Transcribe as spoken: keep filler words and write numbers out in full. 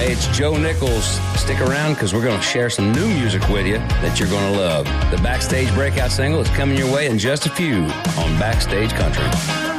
Hey, it's Joe Nichols. Stick around because we're going to share some new music with you that you're going to love. The Backstage Breakout single is coming your way in just a few on Backstage Country.